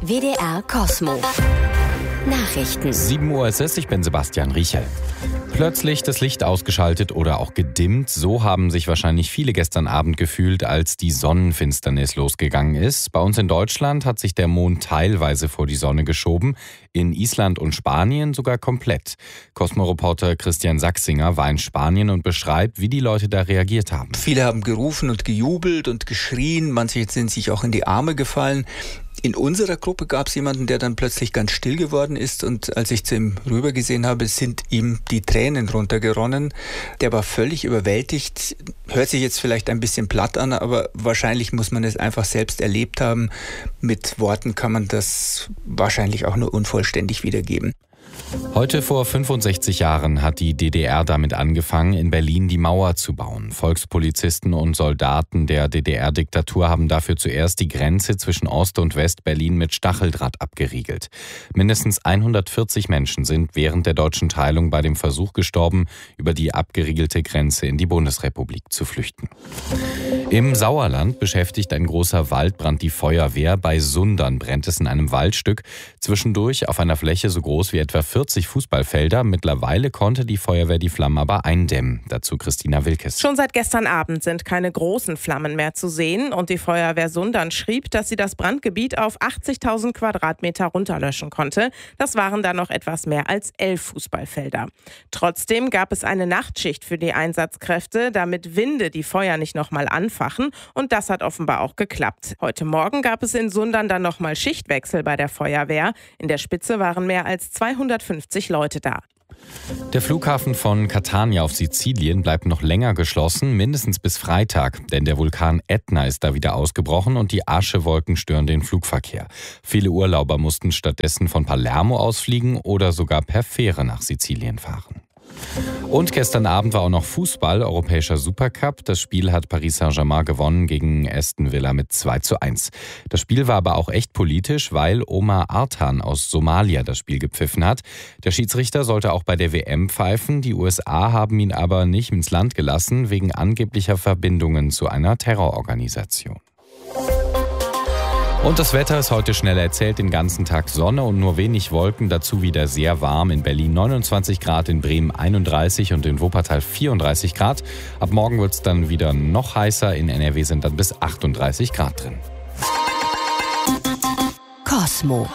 WDR Cosmo. Nachrichten. 7 Uhr ist es, ich bin Sebastian Riechel. Plötzlich das Licht ausgeschaltet oder auch gedimmt. So haben sich wahrscheinlich viele gestern Abend gefühlt, als die Sonnenfinsternis losgegangen ist. Bei uns in Deutschland hat sich der Mond teilweise vor die Sonne geschoben. In Island und Spanien sogar komplett. Cosmo-Reporter Christian Sachsinger war in Spanien und beschreibt, wie die Leute da reagiert haben. Viele haben gerufen und gejubelt und geschrien. Manche sind sich auch in die Arme gefallen. In unserer Gruppe gab es jemanden, der dann plötzlich ganz still geworden ist, und als ich zu ihm rübergesehen habe, sind ihm die Tränen runtergeronnen. Der war völlig überwältigt. Hört sich jetzt vielleicht ein bisschen platt an, aber wahrscheinlich muss man es einfach selbst erlebt haben. Mit Worten kann man das wahrscheinlich auch nur unvollständig wiedergeben. Heute vor 65 Jahren hat die DDR damit angefangen, in Berlin die Mauer zu bauen. Volkspolizisten und Soldaten der DDR-Diktatur haben dafür zuerst die Grenze zwischen Ost- und West-Berlin mit Stacheldraht abgeriegelt. Mindestens 140 Menschen sind während der deutschen Teilung bei dem Versuch gestorben, über die abgeriegelte Grenze in die Bundesrepublik zu flüchten. Im Sauerland beschäftigt ein großer Waldbrand die Feuerwehr. Bei Sundern brennt es in einem Waldstück. Zwischendurch auf einer Fläche so groß wie etwa 40 Fußballfelder. Mittlerweile konnte die Feuerwehr die Flammen aber eindämmen. Dazu Christina Wilkes. Schon seit gestern Abend sind keine großen Flammen mehr zu sehen. Und die Feuerwehr Sundern schrieb, dass sie das Brandgebiet auf 80.000 Quadratmeter runterlöschen konnte. Das waren dann noch etwas mehr als 11 Fußballfelder. Trotzdem gab es eine Nachtschicht für die Einsatzkräfte, damit Winde die Feuer nicht nochmal anfachen. Und das hat offenbar auch geklappt. Heute Morgen gab es in Sundern dann nochmal Schichtwechsel bei der Feuerwehr. In der Spitze waren mehr als 250 Leute da. Der Flughafen von Catania auf Sizilien bleibt noch länger geschlossen, mindestens bis Freitag. Denn der Vulkan Ätna ist da wieder ausgebrochen und die Aschewolken stören den Flugverkehr. Viele Urlauber mussten stattdessen von Palermo ausfliegen oder sogar per Fähre nach Sizilien fahren. Und gestern Abend war auch noch Fußball, europäischer Supercup. Das Spiel hat Paris Saint-Germain gewonnen gegen Aston Villa mit 2:1. Das Spiel war aber auch echt politisch, weil Omar Artan aus Somalia das Spiel gepfiffen hat. Der Schiedsrichter sollte auch bei der WM pfeifen. Die USA haben ihn aber nicht ins Land gelassen, wegen angeblicher Verbindungen zu einer Terrororganisation. Und das Wetter ist heute schnell erzählt, den ganzen Tag Sonne und nur wenig Wolken, dazu wieder sehr warm. In Berlin 29 Grad, in Bremen 31 und in Wuppertal 34 Grad. Ab morgen wird es dann wieder noch heißer, in NRW sind dann bis 38 Grad drin. Cosmo.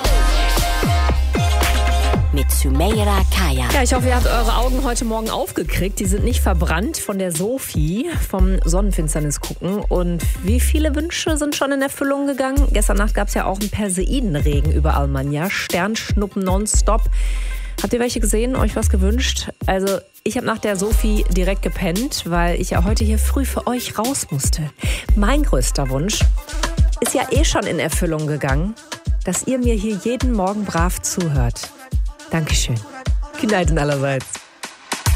Mit Sümeyra Kaya. Ja, ich hoffe, ihr habt eure Augen heute Morgen aufgekriegt. Die sind nicht verbrannt von der Sophie, vom Sonnenfinsternis gucken. Und wie viele Wünsche sind schon in Erfüllung gegangen? Gestern Nacht gab es ja auch einen Perseidenregen über Alemannia. Sternschnuppen nonstop. Habt ihr welche gesehen, euch was gewünscht? Also ich habe nach der Sophie direkt gepennt, weil ich ja heute hier früh für euch raus musste. Mein größter Wunsch ist ja schon in Erfüllung gegangen, dass ihr mir hier jeden Morgen brav zuhört. Dankeschön. Good night allerseits.